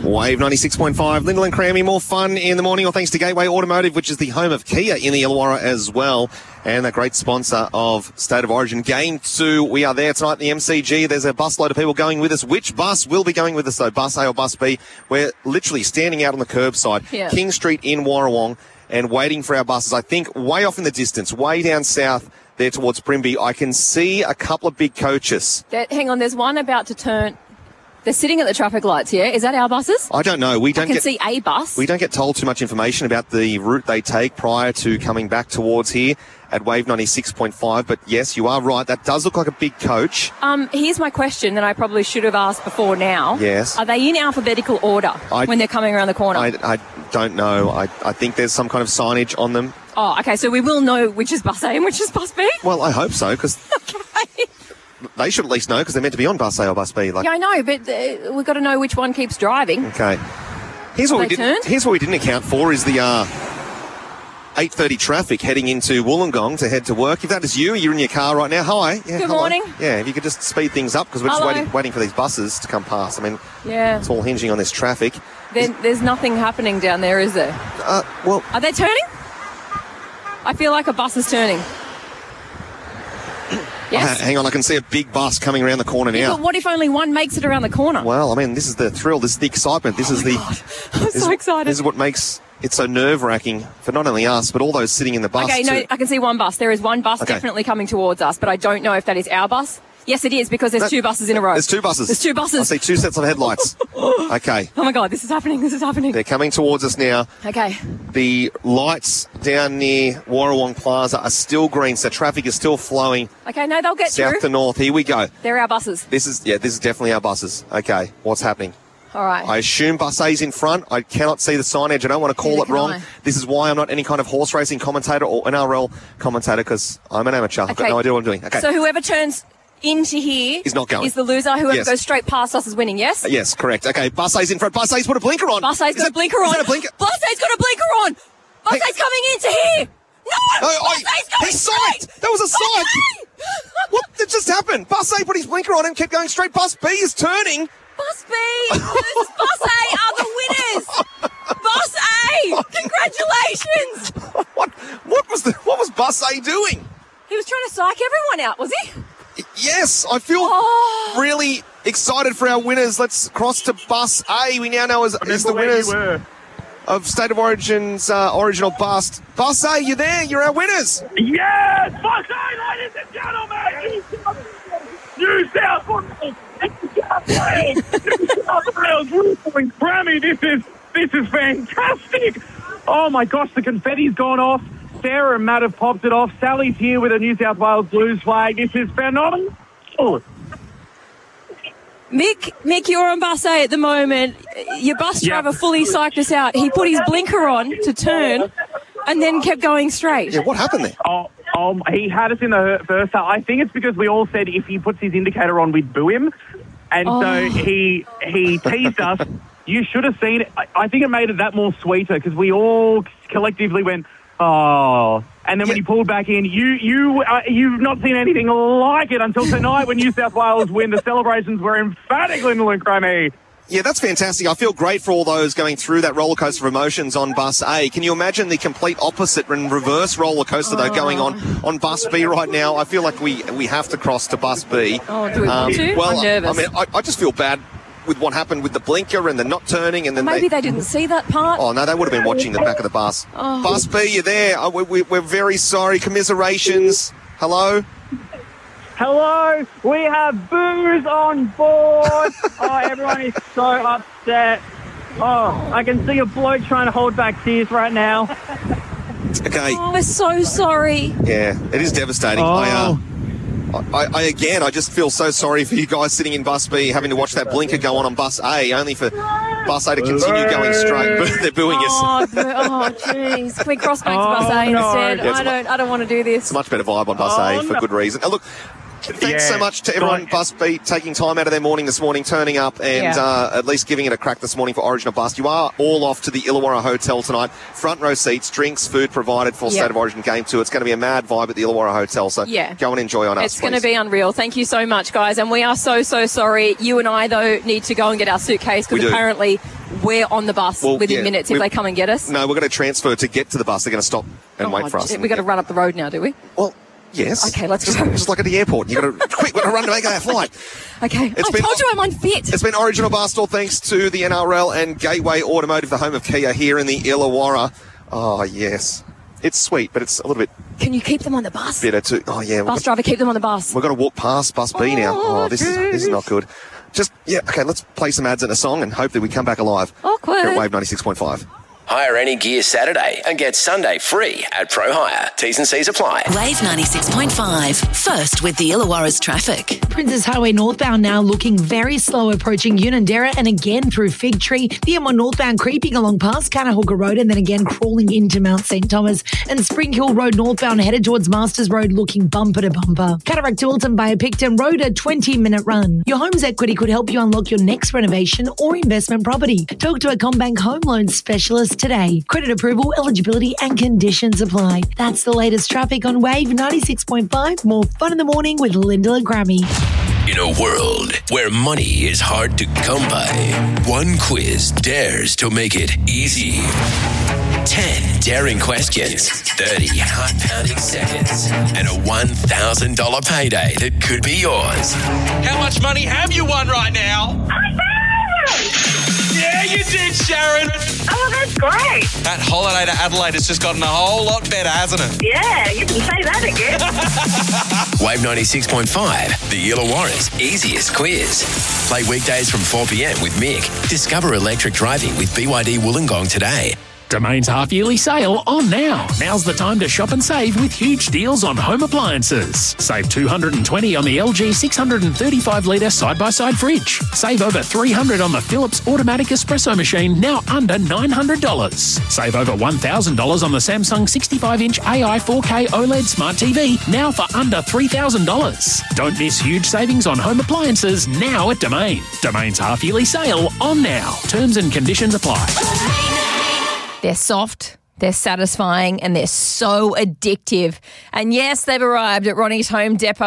Wave 96.5, Lyndall and Crammy, more fun in the morning, all thanks to Gateway Automotive, which is the home of Kia in the Illawarra as well, and a great sponsor of State of Origin. Game 2, we are there tonight in the MCG. There's a busload of people going with us. Which bus will be going with us, though? Bus A or Bus B? We're literally standing out on the curbside, King Street in Warrawong, and waiting for our buses. I think way off in the distance, way down south there towards Primby, I can see a couple of big coaches. Hang on, there's one about to turn. They're sitting at the traffic lights, yeah? Is that our buses? I don't know. I can see a bus. We don't get told too much information about the route they take prior to coming back towards here at Wave 96.5. But yes, you are right. That does look like a big coach. Here's my question that I probably should have asked before now. Yes. Are they in alphabetical order when they're coming around the corner? I don't know. I think there's some kind of signage on them. Oh, okay. So we will know which is Bus A and which is Bus B? Well, I hope so, because... Okay. They should at least know because they're meant to be on Bus A or Bus B. Yeah, I know, but we've got to know which one keeps driving. Okay. Here's what we didn't account for is the 8:30 traffic heading into Wollongong to head to work. If that is you, you're in your car right now. Hi. Yeah, Good morning. Yeah, if you could just speed things up because we're just waiting for these buses to come past. I mean, it's all hinging on this traffic. There's nothing happening down there, is there? Well... Are they turning? I feel like a bus is turning. Yes. Hang on, I can see a big bus coming around the corner now. But what if only one makes it around the corner? Well, I mean, this is the thrill, this is the excitement, this is the... I'm so excited. This is what makes it so nerve-wracking for not only us, but all those sitting in the bus. Okay, no, I can see one bus. There is one bus definitely coming towards us, but I don't know if that is our bus. Yes, it is, because there's two buses in a row. There's two buses. There's two buses. I see two sets of headlights. Okay. Oh, my God, this is happening. This is happening. They're coming towards us now. Okay. The lights down near Warrawong Plaza are still green, so traffic is still flowing. Okay, no, they'll get south to north. Here we go. They're our buses. This is definitely our buses. Okay, what's happening? All right. I assume Bus A's in front. I cannot see the signage. I don't want to call it wrong. This is why I'm not any kind of horse racing commentator or NRL commentator, because I'm an amateur. I've got no idea what I'm doing. Okay. So whoever turns into here is not going. Is the loser. Whoever goes straight past us is winning, yes? Yes, correct. Okay, Bus A's in front. Bus A's put a blinker on. Bus A's got a blinker on. Is that a blinker? Bus A's got a blinker on. Bus A's coming into here. No! Bus A's going straight. That was a sight. What just happened? Bus A put his blinker on and kept going straight. Bus B is turning. Bus B versus Bus A are the winners. Bus A, congratulations. What was Bus A doing? He was trying to psych everyone out, was he? Yes, I feel really excited for our winners. Let's cross to Bus A. We now know as the winners of State of Origin's original bus. Bus A, you there? You're our winners. Yes, Bus A, ladies and gentlemen. New South Wales. New South Wales. Grammy, this is fantastic. Oh my gosh, the confetti's gone off. Sarah and Matt have popped it off. Sally's here with a New South Wales Blues flag. This is phenomenal. Mick, you're on Bus A at the moment. Your bus driver fully psyched us out. He put his blinker on to turn and then kept going straight. Yeah, what happened there? He had us in the first half. I think it's because we all said if he puts his indicator on, we'd boo him. And so he teased us. You should have seen it. I think it made it that more sweeter because we all collectively went, oh. And then when he pulled back in, you've not seen anything like it until tonight when New South Wales win. The celebrations were emphatic, Lyndall and Crammy. Yeah, that's fantastic. I feel great for all those going through that roller coaster of emotions on Bus A. Can you imagine the complete opposite and reverse roller coaster though going on Bus B right now? I feel like we have to cross to Bus B. Oh, do we want to? Well, I'm nervous. I mean, I just feel bad with what happened with the blinker and the not turning, and then maybe they didn't see that part. Oh no, they would have been watching the back of the bus. Bus B, you there? We're very sorry. Commiserations. Hello. Hello, we have booze on board. Everyone is so upset. I can see a bloke trying to hold back tears right now. Okay. We're so sorry. Yeah, it is devastating. I just feel so sorry for you guys sitting in Bus B having to watch that blinker go on Bus A, only for Bus A to continue going straight. They're booing us. Oh, jeez. Can we cross back to Bus A instead? Yeah, I don't want to do this. It's a much better vibe on Bus A for good reason. Now, look, Thanks so much to everyone, Bus Beat, taking time out of their morning this morning, turning up and at least giving it a crack this morning for Origin or Bust. You are all off to the Illawarra Hotel tonight. Front row seats, drinks, food provided for State of Origin Game 2. It's going to be a mad vibe at the Illawarra Hotel, so go and enjoy on us, It's going to be unreal. Thank you so much, guys. And we are so sorry. You and I, though, need to go and get our suitcase because apparently we're on the bus within minutes if they come and get us. No, we're going to transfer to get to the bus. They're going to stop and wait for us. We've got to run up the road now, do we? Well, yes. Okay, let's go. Just like at the airport. You've got to quick, we've got to run to make our flight. Okay. I told you I'm unfit. It's been Origin or Bust, all thanks to the NRL and Gateway Automotive, the home of Kia here in the Illawarra. Oh, yes. It's sweet, but it's a little bit... Can you keep them on the bus? Better too. Oh, yeah. Bus driver, keep them on the bus. We've got to walk past Bus B now. Oh, this is not good. Okay, let's play some ads and a song and hope that we come back alive. Awkward. Here at Wave 96.5. Hire any gear Saturday and get Sunday free at Pro Hire. T's and C's apply. Wave 96.5. First with the Illawarra's traffic. Princes Highway northbound now looking very slow approaching Unanderra and again through Fig Tree. The M1 northbound creeping along past Cannahooka Road and then again crawling into Mount St. Thomas. And Spring Hill Road northbound headed towards Masters Road looking bumper to bumper. Cataract to Wilton via Picton Road, a 20-minute run. Your home's equity could help you unlock your next renovation or investment property. Talk to a CommBank home loan specialist today. Credit approval, eligibility and conditions apply. That's the latest traffic on Wave 96.5. More fun in the morning with Linda and Grammy. In a world where money is hard to come by, one quiz dares to make it easy. 10 daring questions, 30 heart-pounding seconds, and a $1,000 payday that could be yours. How much money have you won right now? Yeah, you did, Sharon. Oh, that's great. That holiday to Adelaide has just gotten a whole lot better, hasn't it? Yeah, you can say that again. Wave 96.5, the Illawarra's easiest quiz. Play weekdays from 4 p.m. with Mick. Discover electric driving with BYD Wollongong today. Domain's half-yearly sale on now. Now's the time to shop and save with huge deals on home appliances. Save $220 on the LG 635-litre side-by-side fridge. Save over $300 on the Philips automatic espresso machine, now under $900. Save over $1,000 on the Samsung 65-inch AI 4K OLED Smart TV, now for under $3,000. Don't miss huge savings on home appliances now at Domain. Domain's half-yearly sale on now. Terms and conditions apply. They're soft, they're satisfying, and they're so addictive. And yes, they've arrived at Ronnie's Home Depot.